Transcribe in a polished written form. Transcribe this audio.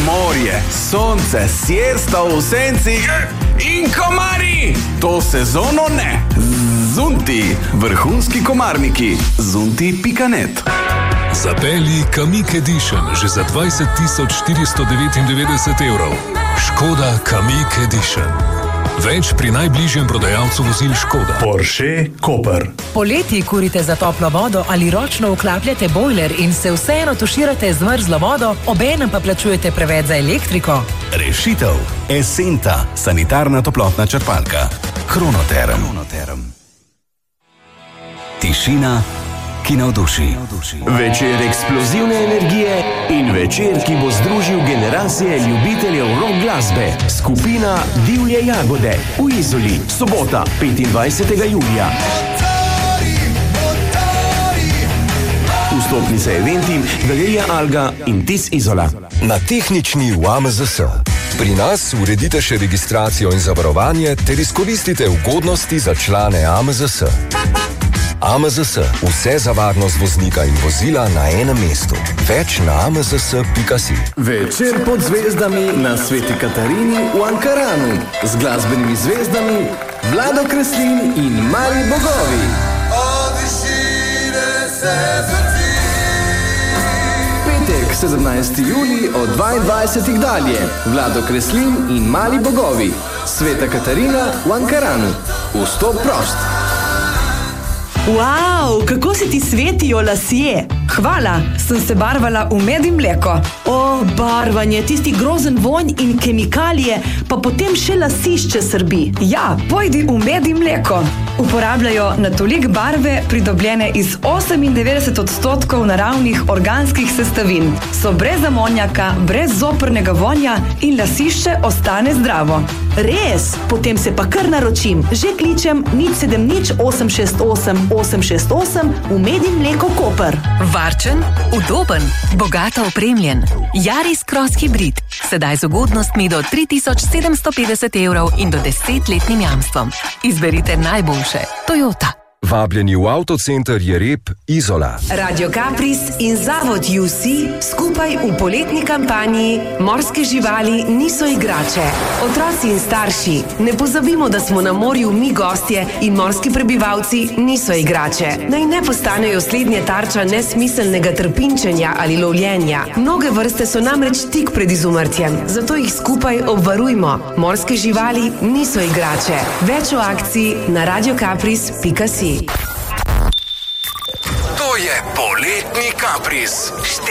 morje, sonce, siesta v senci in komarji. To sezono ne. Zunti, vrhunski komarniki. Zunti.net. Zapelji Kamiq Edition že za 20.499 evrov. Škoda Kamiq Edition. Več pri najbližjem prodajalcu vozil Škoda. Porsche Koper. Poleti kurite za toplo vodo ali ročno vklapljate bojler in se vseeno tuširate z mrzlo vodo, obenem pa plačujete preveč za elektriko. Rešitev. Esenta, sanitarna toplotna črpalka. Kronoterm. Tišina, ki navduši. Večer eksplozivne energije in večer, ki bo združil generacije ljubiteljev rock glasbe. Skupina Divje jagode v Izoli. Sobota, 25. julija. Vstopnice eventi, Galerija Alga in TIS Izola. Na tehnični v AMZS. Pri nas uredite še registracijo in zavarovanje ter izkoristite ugodnosti za člane AMZS. AMZS. Vse za varnost voznika in vozila na enem mestu. Več na amzs.si. Večer pod zvezdami na Sveti Katarini v Ankaranu. Z glasbenimi zvezdami Vlado Kreslin in Mali bogovi. Petek, 17. julij od 22. dalje. Vlado Kreslin in Mali bogovi. Sveta Katarina v Ankaranu. Vstop prost. Wow, kako se ti svetijo lasje. Hvala, sem se barvala v med in mleko. O, barvanje, tisti grozen vonj in kemikalije, pa potem še lasišče srbi. Ja, pojdi v med in mleko. Uporabljajo natolik barve, pridobljene iz 98% naravnih organskih sestavin. So brez amonjaka, brez zoprnega vonja in lasišče ostane zdravo. Res? Potem se pa kar naročim. Že kličem 070 868 868 v med in mleko Koper. Varčen, udoben, bogato opremljen. Yaris Cross Hybrid. Sedaj z ugodnostmi do 3750 evrov in do 10-letnim jamstvom. Izberite najboljše. Toyota. Vabljeni v avtocenter Jereb, Izola. Radio Kapris in Zavod UC skupaj v poletni kampanji Morske živali niso igrače. Otroci in starši, ne pozabimo, da smo na morju mi gostje in morski prebivalci niso igrače. Naj ne postanejo slednje tarča nesmiselnega trpinčenja ali lovljenja. Mnoge vrste so namreč tik pred izumrtjem, zato jih skupaj obvarujmo. Morske živali niso igrače. Več o akciji na radiokapris.si. To je poletni Kapris.